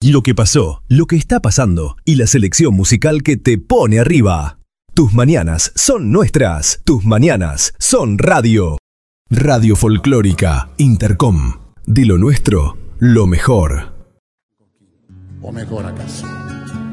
lo que pasó, lo que está pasando y la selección musical que te pone arriba. Tus mañanas son nuestras. Tus mañanas son radio. Radio Folclórica Intercom. De lo nuestro, lo mejor. ¿O mejor acaso?